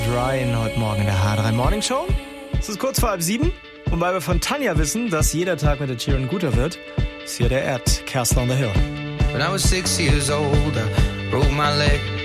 Ryan heute Morgen in der H3 Morning Show. Es ist kurz vor 6:30. Und weil wir von Tanja wissen, dass jeder Tag mit der Sheeran guter wird, ist hier der Castle on the Hill. When I was 6 years old, I broke my leg.